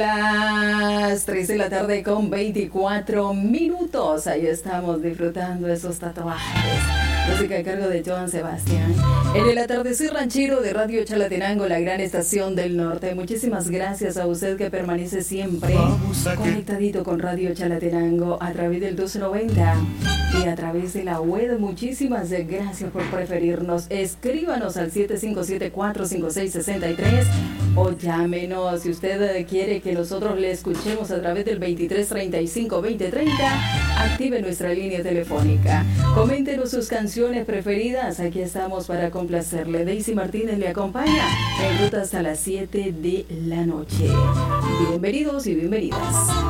Las 3 de la tarde con 24 minutos. Ahí estamos disfrutando esos tatuajes. Música a cargo de Joan Sebastián. En el atardecer ranchero de Radio Chalatenango, la gran estación del norte. Muchísimas gracias a usted que permanece siempre conectadito con Radio Chalatenango a través del 1290 y a través de la web. Muchísimas gracias por preferirnos. Escríbanos al 757-456-63 o llámenos si usted quiere que nosotros le escuchemos a través del 2335-2030. Active nuestra línea telefónica. Coméntenos sus canciones preferidas. Aquí estamos para complacerle. Daisy Martínez le acompaña en ruta hasta las 7 de la noche. Bienvenidos y bienvenidas.